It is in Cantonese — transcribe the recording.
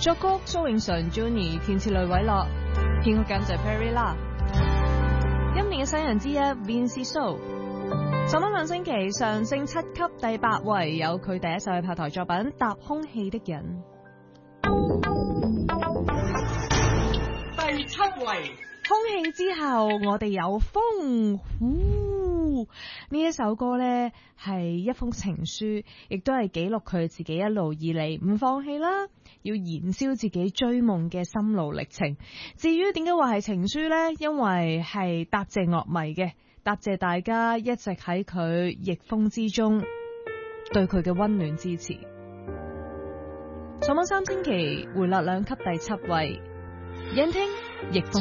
作曲蘇永淳 Juni， 填詞雷偉樂，編曲監製 Perry 啦。今年嘅新人之一 Vincy So， 上咗兩星期上升7級第8位，有佢第一首嘅拍台作品《踏空氣的人》。 第7位， 空氣之後我哋有風。呢一首歌呢係一封情書，亦都係記錄佢自己一路以嚟唔放棄啦，要燃燒自己追夢嘅心路歷程。至於點解話係情書呢？因為係答謝樂迷嘅，答謝大家一直喺佢逆風之中對佢嘅溫暖支持。上網3星期回落2級第7位，聆聽逆風。